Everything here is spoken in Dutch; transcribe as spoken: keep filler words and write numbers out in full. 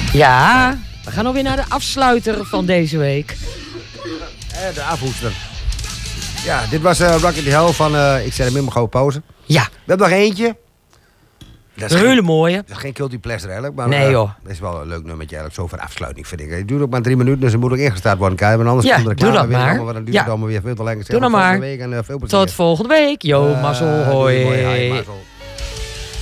Ja, we gaan alweer naar de afsluiter van deze week. Eh, de afhoester. Ja, dit was uh, Rock in the Hell van, uh, ik zet hem in mijn gouden pauze. Ja. We hebben nog eentje. Dat een geen, hele mooie. Dat is geen Guilty Pleasure eigenlijk. Maar, nee uh, joh. Dat is wel een leuk nummertje eigenlijk, zo voor afsluiting vind ik. Het duurt ook maar drie minuten, dus het moet ook ingestart worden. Kijk, want anders ja, komt er doe dat maar. Allemaal, dan duurt ja. het allemaal weer veel te lang. Doe dan maar. Week en, uh, veel Tot volgende week. Yo, uh, mazzel, hoi. Mooi, hi, mazzel.